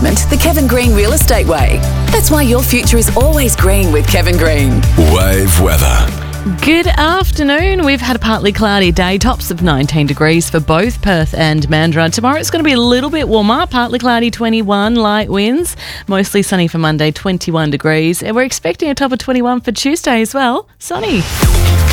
management the Kevin Green Real Estate Way. That's why your future is always green with Kevin Green. Wave weather. Good afternoon. We've had a partly cloudy day, tops of 19 degrees for both Perth and Mandurah. Tomorrow it's going to be a little bit warmer, partly cloudy 21, light winds, mostly sunny for Monday 21 degrees. And we're expecting a top of 21 for Tuesday as well, sunny.